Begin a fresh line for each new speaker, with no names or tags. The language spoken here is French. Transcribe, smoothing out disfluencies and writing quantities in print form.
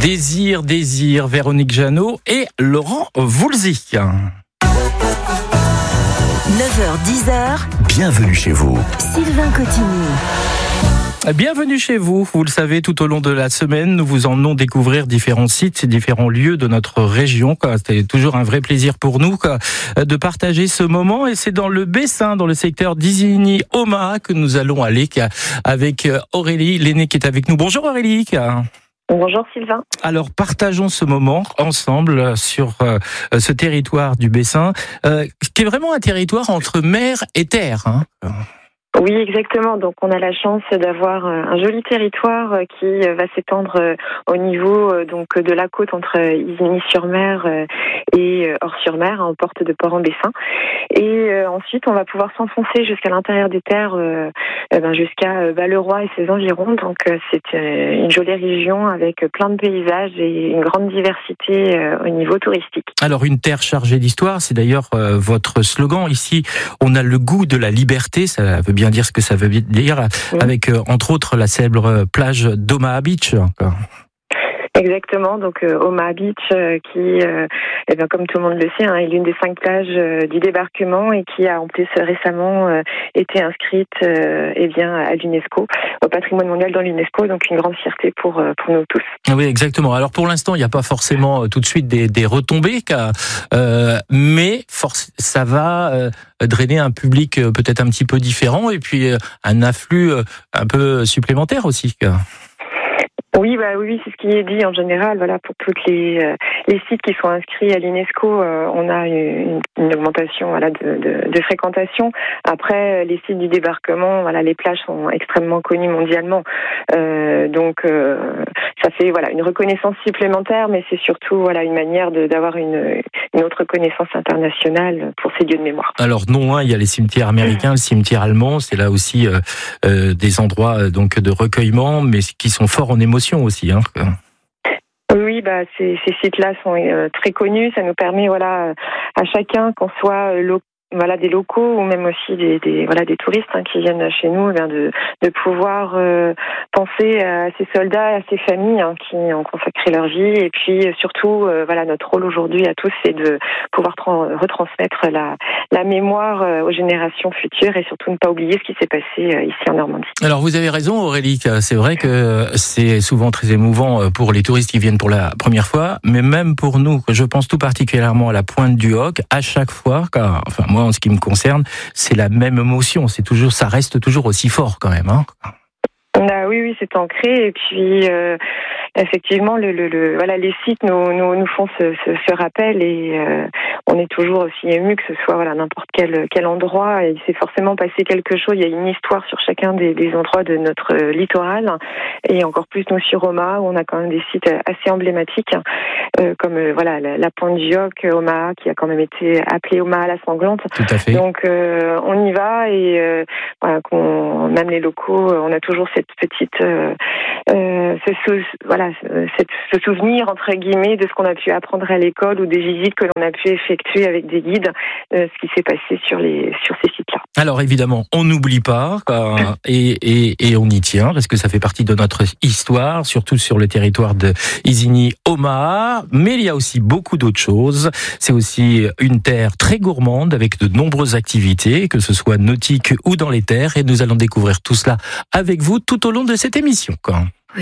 Désir, Véronique Jeannot et Laurent Voulzy.
9h-10h,
Bienvenue chez vous.
Sylvain Cotigny.
Bienvenue chez vous. Vous le savez, tout au long de la semaine, nous vous emmenons découvrir différents sites et différents lieux de notre région. C'était toujours un vrai plaisir pour nous de partager ce moment. Et c'est dans le Bessin, dans le secteur d'Isigny-Omaha, que nous allons aller avec Aurélie Lenné qui est avec nous. Bonjour Aurélie.
Bonjour Sylvain.
Alors partageons ce moment ensemble sur ce territoire du Bessin, qui est vraiment un territoire entre mer et terre.
Oui, exactement. Donc, on a la chance d'avoir un joli territoire qui va s'étendre au niveau donc de la côte entre Isigny-sur-Mer et Ors-sur-Mer, en porte de Port-en-Bessin. Et ensuite, on va pouvoir s'enfoncer jusqu'à l'intérieur des terres, jusqu'à Balleroy et ses environs. Donc, c'est une jolie région avec plein de paysages et une grande diversité au niveau touristique.
Alors, une terre chargée d'histoire, c'est d'ailleurs votre slogan. Ici, on a le goût de la liberté. Ça veut bien dire ce que ça veut dire, avec entre autres la célèbre plage d'Omaha Beach.
Exactement, donc Omaha Beach qui, comme tout le monde le sait, est l'une des 5 plages du débarquement et qui a en plus récemment été inscrite à l'UNESCO, au patrimoine mondial dans l'UNESCO, donc une grande fierté pour nous tous.
Oui, exactement. Alors pour l'instant, il n'y a pas forcément tout de suite des retombées, mais ça va drainer un public peut-être un petit peu différent et puis un afflux un peu supplémentaire aussi.
Oui, c'est ce qui est dit en général. Voilà, pour toutes les sites qui sont inscrits à l'UNESCO, on a une augmentation de fréquentation. Après, les sites du débarquement, les plages sont extrêmement connues mondialement, donc ça fait une reconnaissance supplémentaire, mais c'est surtout une manière d'avoir une autre reconnaissance internationale pour ces lieux de mémoire. Alors
non loin, il y a les cimetières américains, le cimetière allemand, c'est là aussi des endroits donc de recueillement, mais qui sont forts en émotion aussi.
Oui, ces sites-là sont très connus. Ça nous permet, à chacun, qu'on soit des locaux ou même aussi des touristes qui viennent chez nous, de pouvoir penser à ces soldats, à ces familles qui ont consacré leur vie. Et puis surtout, notre rôle aujourd'hui à tous, c'est de pouvoir retransmettre la mémoire aux générations futures et surtout ne pas oublier ce qui s'est passé ici en Normandie.
Alors vous avez raison Aurélie, c'est vrai que c'est souvent très émouvant pour les touristes qui viennent pour la première fois, mais même pour nous, je pense tout particulièrement à la Pointe du Hoc, à chaque fois, moi en ce qui me concerne, c'est la même émotion, ça reste toujours aussi fort quand même.
Oui, c'est ancré et puis effectivement les sites nous font ce rappel et on est toujours aussi ému que ce soit n'importe quel endroit, et il s'est forcément passé quelque chose. Il y a une histoire sur chacun des endroits de notre littoral, et encore plus nous sur Omaha où on a quand même des sites assez emblématiques comme la Pointe du Hoc, Omaha qui a quand même été appelée Omaha la sanglante. Tout à fait. Donc on y va et même les locaux, on a toujours cette petite ce souvenir entre guillemets de ce qu'on a pu apprendre à l'école ou des visites que l'on a pu effectuer avec des guides, ce qui s'est passé sur ces sites-là. Alors évidemment, on n'oublie pas et on y tient parce que ça fait partie de notre histoire, surtout sur le territoire de Isigny-Omaha. Mais il y a aussi beaucoup d'autres choses. C'est aussi une terre très gourmande avec de nombreuses activités, que ce soit nautiques ou dans les terres. Et nous allons découvrir tout cela avec vous tout au long de cette émission.